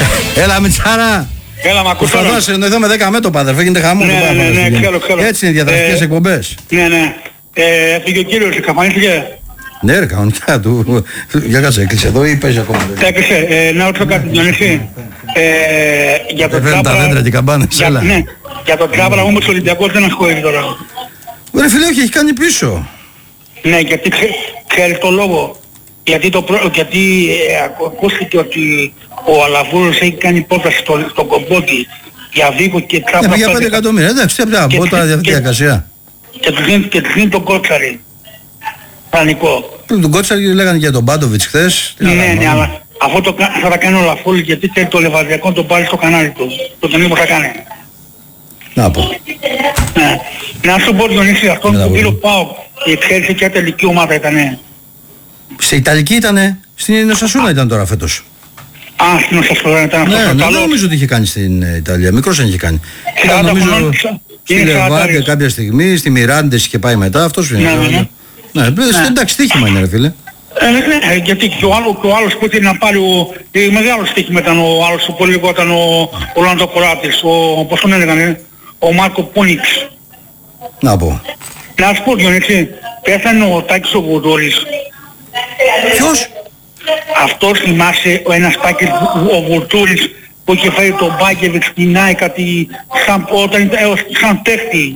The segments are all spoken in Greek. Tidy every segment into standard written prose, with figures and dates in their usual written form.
Έλα Μητσάρα. Έλα, μ' ακούς τώρα. Προσπαθώ να συνεννοηθώ με 10 μέτωπα, αδερφέ, γίνεται χαμό. Ναι, ξέρω. Έτσι είναι οι διαδραστικές εκπομπές. Ναι. Έφυγε ο κύριος, εξαφανίστηκε. Ναι ρε, κανονικά του. Για κάτσε, έκλεισε εδώ ή παίζει ακόμα? Έκλεισε, να ρωτήσω κάτι, Διονύση. Για το Φέρνουν τα δέντρα και οι καμπάνες, έλα. Ναι, για το Τσάπρα όμως ο Ολυμπιακός δεν ασχολείται τώρα. Ρε φίλε, όχι, έχει κάνει πίσω. Ναι, γιατί ξέρεις το λόγο. Γιατί ακούστηκε ότι ο Αλαβούρος έχει κάνει πρόταση στον Κομπότη για Βίκο και Τσάπρα. Ναι, για 5 εκατομμύρια, εντάξει, τι από τα διαδικασία. Και του δίνει τον Κότσαρη. Πανικό. Τον Κότσαρη λέγανε για τον Μπάντοβιτς χθες. Ναι, αλλά αυτό θα τα κάνει ο Λαφόλη γιατί θέλει το Λεβαδιακό να το πάρει στο κανάλι του. Το ταινίο θα κάνει. Να πω. Ναι. Να σου πω Διονύση, αυτόν που πήρε ο ΠΑΟΚ, ξέρεις σε ποια τελική ομάδα ήτανε? Σε Ιταλική ήτανε, στην Οσασούνα ήταν τώρα φέτος. Α, στην Οσασούνα ήταν αυτό. Ναι, δεν νομίζω ότι είχε κάνει στην Ιταλία, μικρός δεν είχε κάνει. Ήταν νομίζω στη Λεβάντε κάποια στιγμή, στη Μιράντες είχε πάει μετά, αυτός είναι. Ναι, εντάξει, στοίχημα είναι ρε φίλε. Ναι, γιατί και ο άλλος που ήθελε να πάρει μεγάλο στοίχημα ήταν ο άλλος που πολύ λίγο ήταν ο Λαντοκοράτης, πώς τον έλεγανε, ο Μάρκο Πούνιξ. Να πω. Να σου πω Διονύση, πέθανε ο Τάκης ο Βουρδούρης. Ποιος? Αυτός θυμάσαι ένας Τάκης ο Βουρδούρης που είχε φέρει τον Μπάκεβιτ στην ΑΕΚ όταν ήταν σαν τέχτη.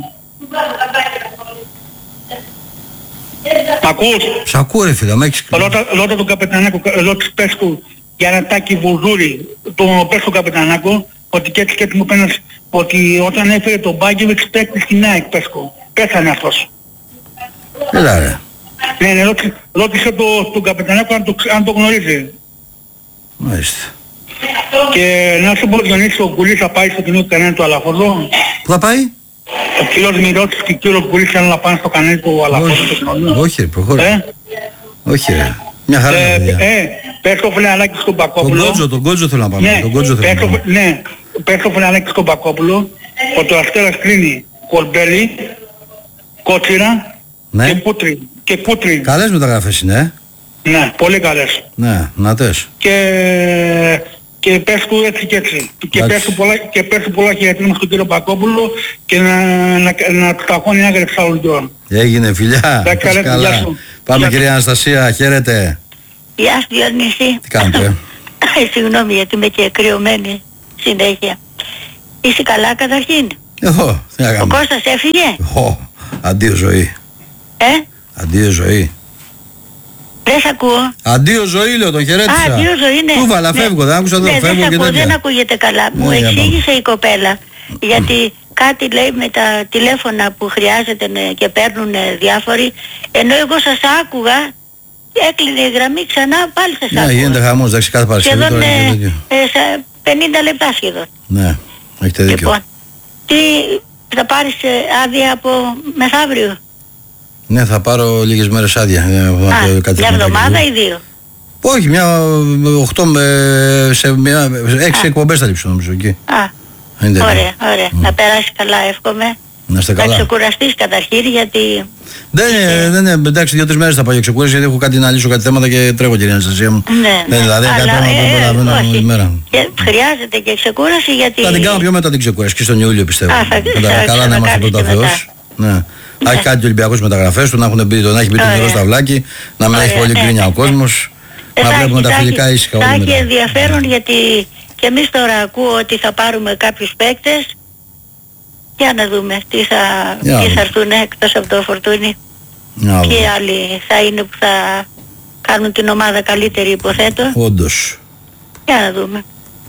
Μ' ακούς? Σ' ακούω ρε φίλε, με έχεις κλείσει. Ρώτα τον Καπετανάκο, πες του για ένα Τάκη Βουρδούρη, πες του Καπετανάκο, ότι και έτσι μου πένας, ότι όταν έφερε τον Μπάκεβιτ παίκτη στην ΑΕΚ, πες του. Πέθανε αυτός. Έλα ρε. Ναι, ρώτησε τον Καπετανάκο αν το γνωρίζει. Μάλιστα. Και να σου πω Διονύση, ο Κουλής θα πάει στο κοινό κανάλι του Αλαφόδο. Πού θα πάει? Ο κύριος Μυρώτης και ο κύριος Κουλής θέλουν να πάνε στο κανάλι του Αλαφόδο. Όχι ρε, προχώρησε. Όχι ρε. Μια χαρά είναι παιδιά. Πες το φλεανάκι στον Πακόπουλο. Τον Κότζο θέλω να πάμε. Ναι, πες το φλεανάκι στον Πακόπουλο ότι ο Αστέρας κλείνει Κολμπέλη, Κότσιρα και Κούτρι. Καλές μεταγραφές είναι, Ναι, πολύ καλές. Ναι, νατές. Και πες του έτσι και έτσι. Και πες του πολλά χαιρετίσματα στον κύριο Πακόπουλο και να του ταχώνει άκρη εξαλλοντιών. Έγινε φιλιά. Καλά. Πάμε κυρία Αναστασία, χαίρετε. Γεια σου Διονύση. Τι κάνετε? Συγγνώμη γιατί είμαι και κρυωμένη συνέχεια. Είσαι καλά καταρχήν? Εγώ, τι να κάνω. Ο Κώστας έφυγε? Αντίο ζωή. Αντίο ζωή. Δεν σ' ακούω. Αντίο ζωή λέω, τον χαιρέτησα. Αντίο ζωή, ναι. Του βάλα, φεύγω, δεν άκουσα εδώ, φεύγω και τέτοια. Δεν ακούγεται καλά. Μου εξήγησε η κοπέλα, γιατί κάτι λέει με τα τηλέφωνα που χρειάζεται και παίρνουν διάφοροι, ενώ εγώ σας άκουγα, έκλεινε η γραμμή ξανά, πάλι σας άκουγα. Ναι, γίνεται χαμός, εντάξει, κάθε Παρασκευή σχεδόν τώρα είναι τέτοιο. 50 λεπτά σχεδόν. Ναι, έχετε δίκιο. Λοιπόν, τι θα πάρεις άδεια από μεθαύριο? Ναι, θα πάρω λίγες μέρες άδεια. Μια εβδομάδα ή 2? Όχι, μια 8 σε 6 εκπομπές θα λείψω νομίζω εκεί. Ωραία. Να περάσει καλά, εύχομαι. Να είστε καλά. Να ξεκουραστείς καταρχήν γιατί... Δεν εντάξει, 2-3 μέρες θα πάω για ξεκούραση γιατί έχω κάτι να λύσω, κάτι θέματα και τρέχω κυρία Αναστασία μου. Ναι, δηλαδή κάτι πράγμα που προλαβαίνω τη μέρα. Χρειάζεται και ξεκούραση γιατί... Θα την κάνω πιο μετά την ξεκούραση και στον Ιούλιο πιστεύω. Καλά να είμαστε πρώτα Θεός. Να έχει κάτι Ολυμπιακούς μεταγραφές του, να έχει μπει το νερό στα βλάκι, να μην έχει πολύ γκρίνια ο κόσμος, να βλέπουμε τα φιλικά ήσυχα όλοι μετά. Θα έχει ενδιαφέρον γιατί και εμείς τώρα ακούω ότι θα πάρουμε κάποιους παίκτες. Για να δούμε τι θα έρθουν εκτός από το Φορτούνι. Ποιοι άλλοι θα είναι που θα κάνουν την ομάδα καλύτερη, υποθέτω. Όντως. Για να δούμε.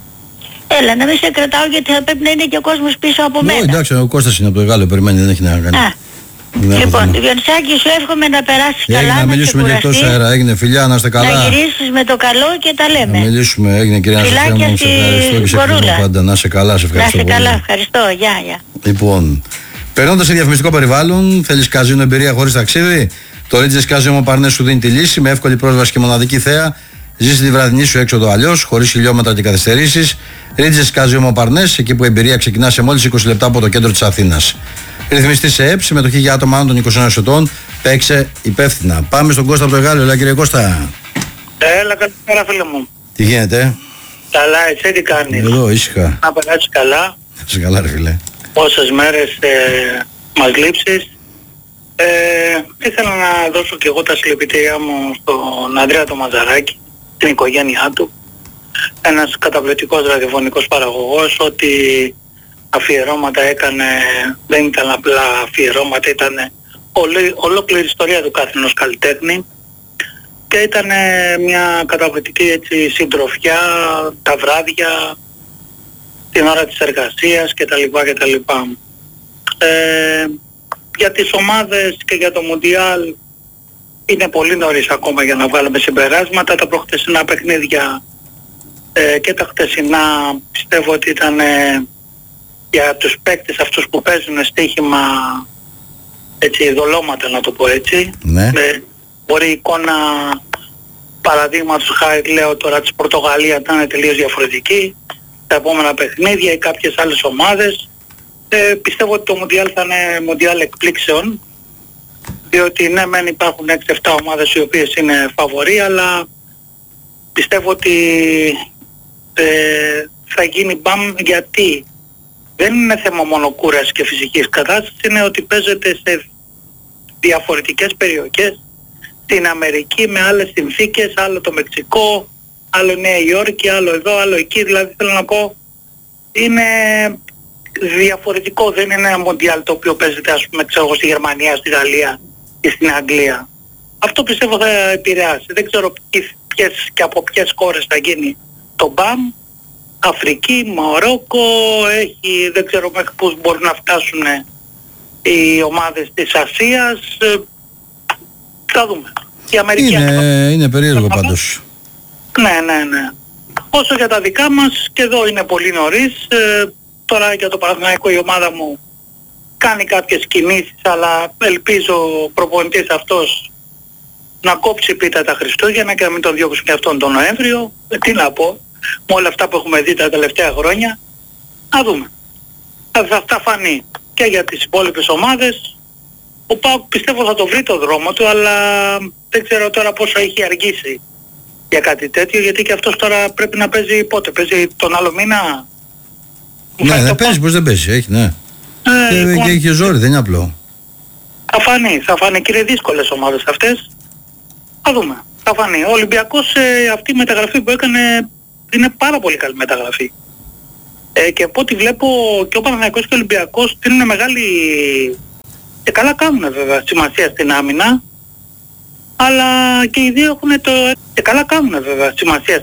Έλα, να μην σε κρατάω γιατί θα πρέπει να είναι και ο κόσμος πίσω από μένα. Εντάξει, ο Κώστας είναι από το Γάλλο, περιμένει, δεν έχει να κάνει. Λοιπόν, Διονυσάκη, σου εύχομαι να περάσεις καλά, να μιλήσουμε και εκτός αέρα, έγινε φιλιά, να είστε καλά. Να γυρίσεις με το καλό και τα λέμε. Να μιλήσουμε, έγινε κυρία Αναστασία μου, σε ευχαριστώ και σε ευχαριστώ πάντα. Να είσαι καλά, σε ευχαριστώ πολύ. Να είσαι καλά, ευχαριστώ, γεια. Λοιπόν, περνώντας σε διαφημιστικό περιβάλλον, θέλεις καζίνο εμπειρία χωρίς ταξίδι? Το Ridges Casino Parnes σου δίνει τη λύση με εύκολη πρόσβαση και μοναδική θέα. Ζήσει τη βραδινή σου έξοδο αλλιώς, χωρίς χιλιόμετρα και καθυστερήσεις. Ridges Casino Parnes, εκεί που η εμπειρία ξεκινά σε μόλις 20 λεπτά από το κέντρο της Αθήνας. Ρυθμιστή σε ΕΠ, συμμετοχή για άτομα άνω των 21 ετών. Παίξε υπεύθυνα. Πάμε στον Κώστα από το Γάλλο. Έλα κύριε Κώστα. Έλα, καλησπέρα φίλε μου. Τι γίνεται? Καλά, εσύ τι κάνεις? Εδώ ήσυχα. Να περάσεις καλά. Σε καλά ρε φίλε. Πόσες μέρες μας λείψεις. Ήθελα να δώσω και εγώ τα συλληπιτήριά μου στον Ανδρέα το Μαζαράκη, την οικογένειά του. Ένας καταπληκτικός ραδιοφωνικός παραγωγός, ότι αφιερώματα έκανε, δεν ήταν απλά αφιερώματα, ήταν ολόκληρη ιστορία του κάθε ενός καλλιτέχνη. Και ήταν μια καταπληκτική έτσι συντροφιά τα βράδια, την ώρα της εργασίας κτλ. Για τις ομάδες και για το Μουντιάλ είναι πολύ νωρίς ακόμα για να βγάλουμε συμπεράσματα. Τα προχτεσινά παιχνίδια και τα χτεσινά πιστεύω ότι ήταν για τους παίκτες αυτούς που παίζουν στοίχημα, έτσι, δολώματα να το πω έτσι. Ναι. Μπορεί η εικόνα, παραδείγματος χάρη λέω τώρα, της Πορτογαλίας να είναι τελείως διαφορετική. Τα επόμενα παιχνίδια ή κάποιες άλλες ομάδες. Πιστεύω ότι το Μουντιάλ θα είναι Μουντιάλ εκπλήξεων, διότι ναι μεν υπάρχουν 6-7 ομάδες οι οποίες είναι φαβορί, αλλά πιστεύω ότι θα γίνει μπαμ, γιατί δεν είναι θέμα μόνο κούρασης και φυσικής κατάστασης, είναι ότι παίζεται σε διαφορετικές περιοχές, στην Αμερική με άλλες συνθήκες, άλλο το Μεξικό, άλλο Νέα Υόρκη, άλλο εδώ, άλλο εκεί, δηλαδή θέλω να πω είναι διαφορετικό, δεν είναι ένα Μοντιάλ το οποίο παίζεται ας πούμε ξέρω στη Γερμανία, στη Γαλλία ή στην Αγγλία. Αυτό πιστεύω θα επηρεάσει. Δεν ξέρω ποιες και από ποιες χώρες θα γίνει το μπαμ. Αφρική, Μαρόκο, έχει, δεν ξέρω μέχρι πού μπορούν να φτάσουν οι ομάδες της Ασίας. Θα δούμε. Η Αμερική είναι περίεργο πάντως. Ναι. Όσο για τα δικά μας, και εδώ είναι πολύ νωρίς. Τώρα για το Παναθηναϊκό η ομάδα μου κάνει κάποιες κινήσεις, αλλά ελπίζω ο προπονητής αυτός να κόψει πίτα τα Χριστούγεννα και να μην τον διώξουν και αυτόν τον Νοέμβριο. Τι να πω, με όλα αυτά που έχουμε δει τα τελευταία χρόνια, να δούμε. Θα φανεί και για τις υπόλοιπες ομάδες. Ο ΠΑΟΚ πιστεύω θα το βρει το δρόμο του, αλλά δεν ξέρω τώρα πόσο έχει αργήσει για κάτι τέτοιο, γιατί και αυτός τώρα πρέπει να παίζει πότε, παίζει τον άλλο μήνα. Ναι, δεν παίζει, πώς δεν παίζει, έχει, ναι. Και έχει ζόρι, δεν είναι απλό. Θα φανεί και είναι δύσκολες ομάδες αυτές. Θα δούμε, θα φανεί. Ο Ολυμπιακός αυτή η μεταγραφή που έκανε είναι πάρα πολύ καλή μεταγραφή. Και από ό,τι βλέπω και ο Παναθηναϊκός και ο Ολυμπιακός δίνουν μεγάλη, και καλά κάνουν βέβαια, σημασία στην άμυνα, αλλά και οι δύο έχουν και καλά κάνουν βέβαια σημασία